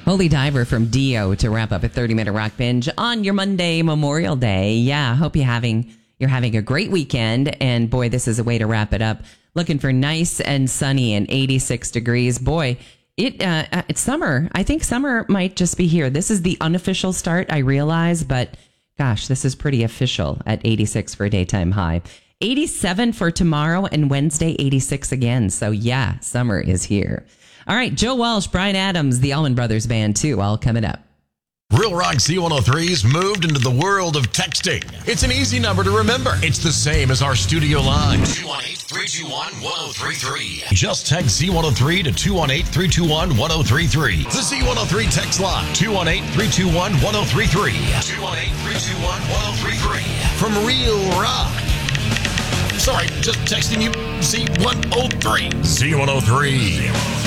Holy Diver from Dio to wrap up a 30-minute rock binge on your Monday, Memorial Day. Yeah, hope you're having a great weekend. And boy, this is a way to wrap it up. Looking for nice and sunny and 86 degrees. Boy, it's summer. I think summer might just be here. This is the unofficial start, I realize, but gosh, this is pretty official at 86 for a daytime high. 87 for tomorrow and Wednesday, 86 again. So yeah, summer is here. All right, Joe Walsh, Bryan Adams, the Allman Brothers Band, too, all coming up. Real Rock Z103's moved into the world of texting. It's an easy number to remember. It's the same as our studio line. 218-321-1033. Just text Z103 to 218-321-1033. The Z103 text line. 218-321-1033. 218-321-1033. From Real Rock. Sorry, just texting you Z103. Z103.